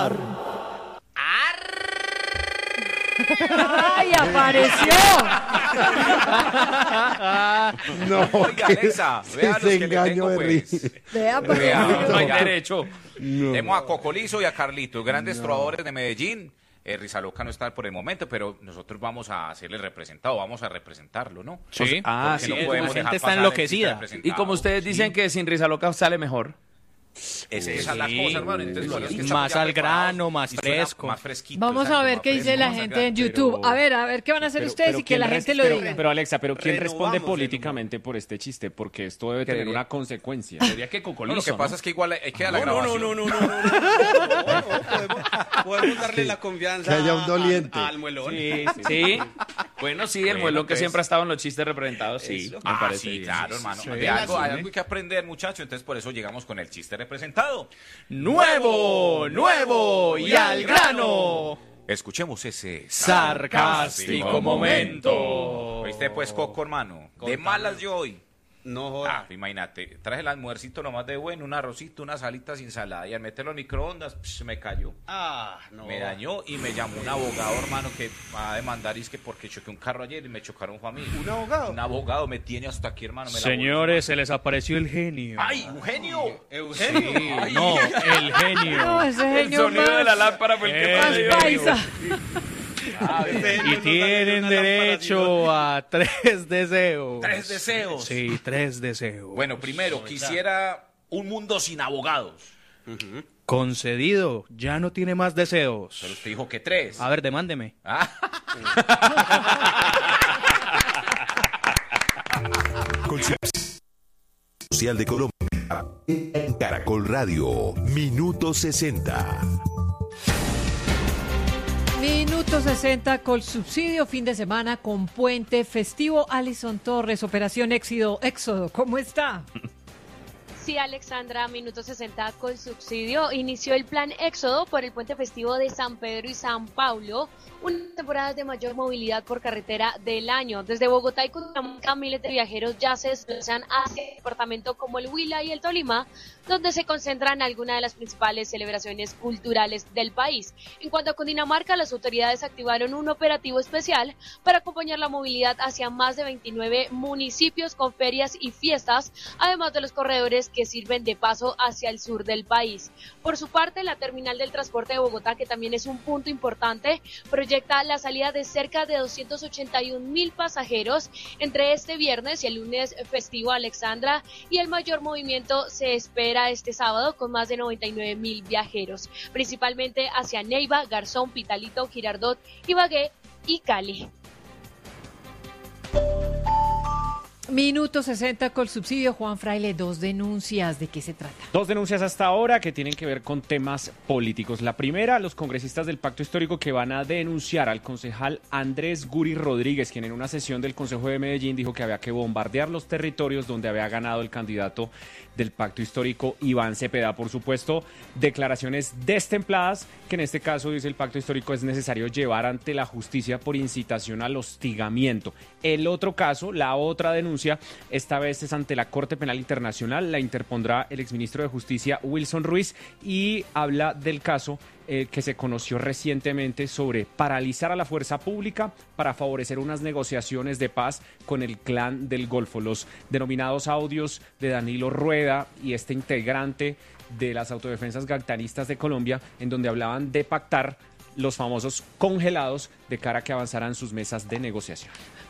Ar. ¡Ay, apareció! No, Oiga, Alexa, vea los que le desengaño tengo, de pues. risa. Vea, pues. Vea, No hay oiga, derecho. tenemos a Cocolizo y a Carlitos, grandes trovadores de Medellín. Rizaloca no está por el momento, pero nosotros vamos a hacerle representado, vamos a representarlo, ¿no? Sí. Ah, Porque sí. no podemos la dejar gente está pasar enloquecida. el representado. Y como ustedes dicen que sin risa loca sale mejor. Esa es la cosa, hermano. Entonces, por eso es que estamos Más ya al preparados grano, más y suena fresco. Más fresquito. Vamos exacto, a ver más qué dice fresco, la más gente al en grano. YouTube. A ver qué van a hacer ustedes y que la gente lo diga. Pero Alexa, ¿quién responde Renovamos políticamente por este chiste? Porque esto debe tener una consecuencia. Sería que No, Cocolizo, lo que pasa es que igual hay que dar la grabación. No. Podemos darle la confianza que haya un doliente. al muelón. Sí. Bueno, sí, el Bueno, muelón que pues. siempre ha estado en los chistes representados, sí. Me Ah, parece sí, bien. claro, hermano. sí. De algo, hay algo que aprender, muchachos. Entonces, por eso llegamos con el chiste representado. Nuevo y al grano. Escuchemos ese Sarcástico momento. ¿Oíste, pues, Coco, hermano? De malas yo hoy. No joda. Imagínate, traje el almuercito nomás de bueno, un arrocito, unas alitas sin ensalada, y al meterlo en microondas, me cayó. No. Me dañó y me llamó un abogado, hermano, que va a demandar, y es que porque choqué un carro ayer y me chocaron fue a mí. ¿Un abogado? Un abogado me tiene hasta aquí, hermano. Me la Señores, se les apareció el genio. ¡Ay, Eugenio! Eugenio. Sí, no, el genio. No, ese El genio sonido de la más, lámpara fue el que más más dio. paisa. Y tienen derecho a 3 deseos. 3 deseos. Sí, 3 deseos. Bueno, primero, quisiera un mundo sin abogados. Concedido, ya no tiene más deseos. Pero usted dijo que 3. A ver, demándeme. Social de Colombia en Caracol Radio, Minuto 60. Minuto 60 con subsidio, fin de semana con puente festivo. Alison Torres, Operación Éxodo, ¿cómo está? Sí, Alexandra, Minuto 60 con subsidio. Inició el plan Éxodo por el puente festivo de San Pedro y San Pablo, una temporada de mayor movilidad por carretera del año. Desde Bogotá y Cundinamarca, miles de viajeros ya se desplazan hacia el departamento como el Huila y el Tolima, donde se concentran algunas de las principales celebraciones culturales del país. En cuanto a Cundinamarca, las autoridades activaron un operativo especial para acompañar la movilidad hacia más de 29 municipios con ferias y fiestas, además de los corredores que sirven de paso hacia el sur del país. Por su parte, la terminal del transporte de Bogotá, que también es un punto importante, proyecta la salida de cerca de 281.000 pasajeros entre este viernes y el lunes festivo, Alexandra, y el mayor movimiento se espera este sábado con más de 99.000 viajeros, principalmente hacia Neiva, Garzón, Pitalito, Girardot, Ibagué y Cali. Minuto 60 con subsidio, Juan Fraile, 2 denuncias, ¿de qué se trata? 2 denuncias hasta ahora que tienen que ver con temas políticos. La primera, los congresistas del Pacto Histórico que van a denunciar al concejal Andrés Guri Rodríguez, quien en una sesión del Consejo de Medellín dijo que había que bombardear los territorios donde había ganado el candidato del Pacto Histórico, Iván Cepeda. Por supuesto, declaraciones destempladas que en este caso, dice el Pacto Histórico, es necesario llevar ante la justicia por incitación al hostigamiento. El otro caso, la otra denuncia, esta vez es ante la Corte Penal Internacional, la interpondrá el exministro de Justicia Wilson Ruiz y habla del caso que se conoció recientemente sobre paralizar a la fuerza pública para favorecer unas negociaciones de paz con el clan del Golfo. Los denominados audios de Danilo Rueda y este integrante de las autodefensas gactanistas de Colombia, en donde hablaban de pactar los famosos congelados de cara a que avanzaran sus mesas de negociación.